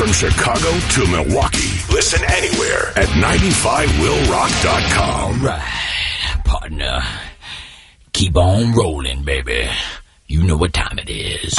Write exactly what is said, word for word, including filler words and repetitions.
From Chicago to Milwaukee. Listen anywhere at ninety-five will rock dot com. All right, partner. Keep on rolling, baby. You know what time it is.